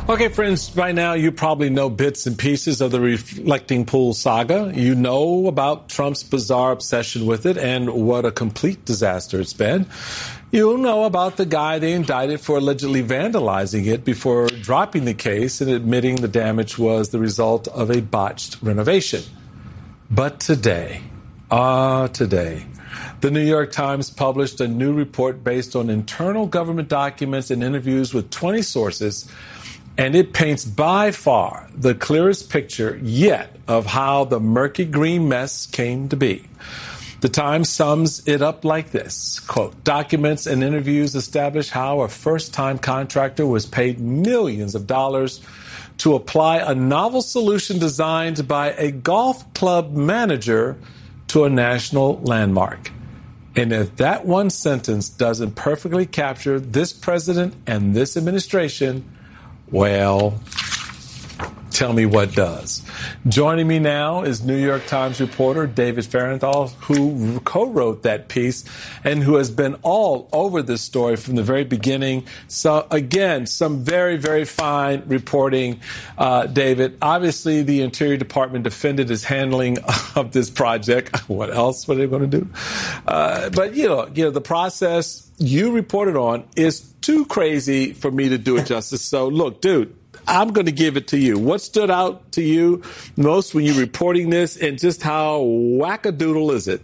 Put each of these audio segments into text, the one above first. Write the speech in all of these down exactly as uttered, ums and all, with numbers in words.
Okay, friends, by now you probably know bits and pieces of the Reflecting Pool saga. You know about Trump's bizarre obsession with it and what a complete disaster it's been. You know about the guy they indicted for allegedly vandalizing it before dropping the case and admitting the damage was the result of a botched renovation. But today, ah, today, the New York Times published a new report based on internal government documents and interviews with twenty sources, and it paints by far the clearest picture yet of how the murky green mess came to be. The Times sums it up like this, quote, documents and interviews establish how a first-time contractor was paid millions of dollars to apply a novel solution designed by a golf club manager to a national landmark. And if that one sentence doesn't perfectly capture this president and this administration, well, tell me what does. Joining me now is New York Times reporter David Fahrenthold, who co-wrote that piece and who has been all over this story from the very beginning. So, again, some very, very fine reporting, uh, David. Obviously, the Interior Department defended its handling of this project. What else were they going to do? Uh, but, you know, you know, the process you reported on is too crazy for me to do it justice. So, look, dude, I'm going to give it to you. What stood out to you most when you're reporting this, and just how wackadoodle is it?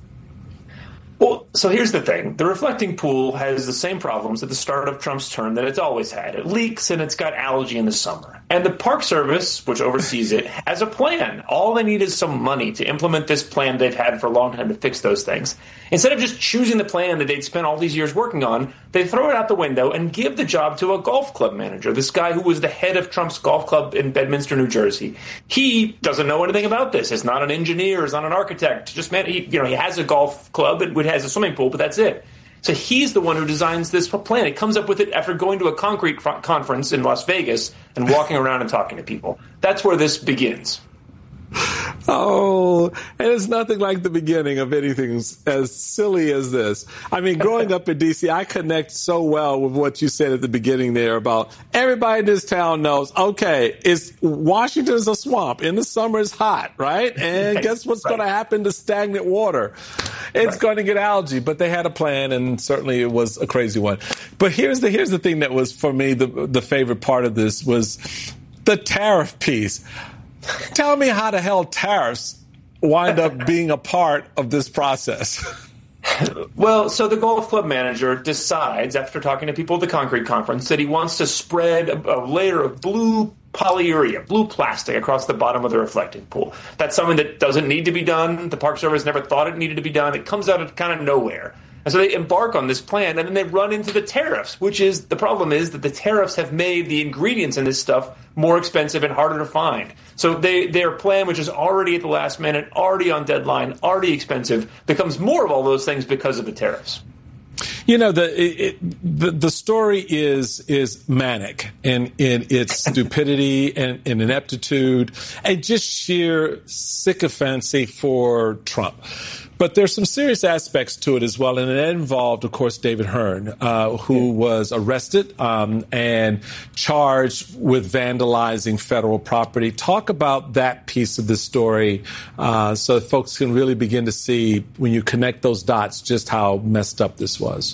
Well, so here's the thing. The Reflecting Pool has the same problems at the start of Trump's term that it's always had. It leaks and it's got algae in the summer. And the Park Service, which oversees it, has a plan. All they need is some money to implement this plan they've had for a long time to fix those things. Instead of just choosing the plan that they'd spent all these years working on, they throw it out the window and give the job to a golf club manager, this guy who was the head of Trump's golf club in Bedminster, New Jersey. He doesn't know anything about this. He's not an engineer. He's not an architect. Just man, he, you know, he has a golf club. It has a swimming pool, but that's it. So he's the one who designs this plan. He comes up with it after going to a concrete conference in Las Vegas and walking around and talking to people. That's where this begins. Oh, and it's nothing like the beginning of anything as silly as this. I mean, growing up in D C, I connect so well with what you said at the beginning there about everybody in this town knows, okay, it's Washington's a swamp. In the summer, it's hot, right? And right. Guess what's right. going to happen to stagnant water? It's right. going to get algae. But they had a plan, and certainly it was a crazy one. But here's the here's the thing that was, for me, the the favorite part of this was the tariff piece. Tell me how the hell tariffs wind up being a part of this process. Well, so the golf club manager decides, after talking to people at the concrete conference, that he wants to spread a, a layer of blue polyurea, blue plastic, across the bottom of the reflecting pool. That's something that doesn't need to be done. The Park Service never thought it needed to be done. It comes out of kind of nowhere. And so they embark on this plan, and then they run into the tariffs, which is, the problem is that the tariffs have made the ingredients in this stuff more expensive and harder to find. So they, their plan, which is already at the last minute, already on deadline, already expensive, becomes more of all those things because of the tariffs. You know, the it, the, the story is is manic in, in its stupidity and, and ineptitude and just sheer sycophancy for Trump. But there's some serious aspects to it as well, and it involved, of course, David Hearn, uh, who was arrested um, and charged with vandalizing federal property. Talk about that piece of the story uh, so that folks can really begin to see, when you connect those dots, just how messed up this was.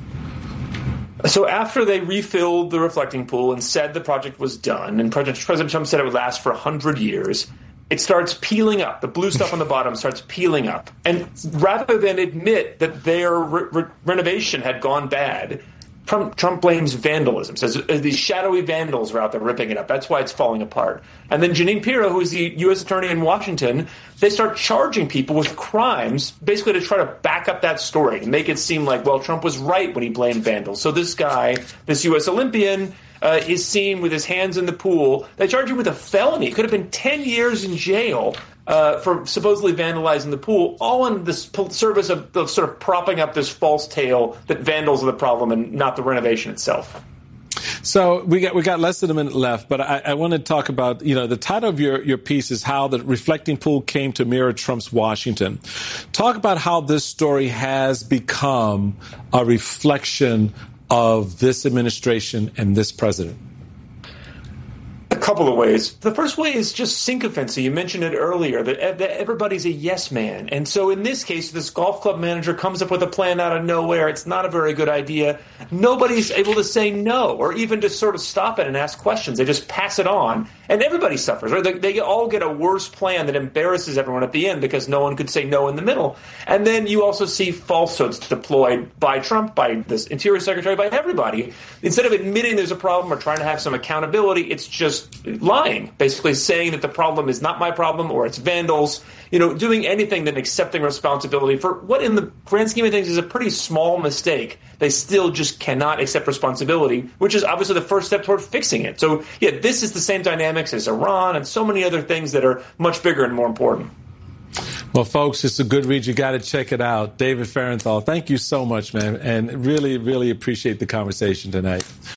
So after they refilled the reflecting pool and said the project was done, and President Trump said it would last for one hundred years, it starts peeling up. The blue stuff on the bottom starts peeling up. And rather than admit that their re- re- renovation had gone bad, Trump, Trump blames vandalism, says these shadowy vandals are out there ripping it up. That's why it's falling apart. And then Jeanine Pirro, who is the U S attorney in Washington, they start charging people with crimes, basically to try to back up that story and make it seem like, well, Trump was right when he blamed vandals. So this guy, this U S Olympian, Uh, is seen with his hands in the pool. They charge him with a felony. It could have been ten years in jail uh, for supposedly vandalizing the pool, all in the service of, of sort of propping up this false tale that vandals are the problem and not the renovation itself. So we got we got less than a minute left, but I, I want to talk about, you know, the title of your, your piece is How the Reflecting Pool Came to Mirror Trump's Washington. Talk about how this story has become a reflection of this administration and this president. couple of ways. The first way is just sycophancy. You mentioned it earlier, that, that everybody's a yes man. And so in this case, this golf club manager comes up with a plan out of nowhere. It's not a very good idea. Nobody's able to say no or even to sort of stop it and ask questions. They just pass it on. And everybody suffers, right? They, they all get a worse plan that embarrasses everyone at the end because no one could say no in the middle. And then you also see falsehoods deployed by Trump, by this Interior Secretary, by everybody. Instead of admitting there's a problem or trying to have some accountability, it's just lying, basically saying that the problem is not my problem or it's vandals, you know, doing anything than accepting responsibility for what in the grand scheme of things is a pretty small mistake. They still just cannot accept responsibility, which is obviously the first step toward fixing it. So, yeah, this is the same dynamics as Iran and so many other things that are much bigger and more important. Well, folks, it's a good read. You got to check it out. David Fahrenthold, thank you so much, man, and really, really appreciate the conversation tonight.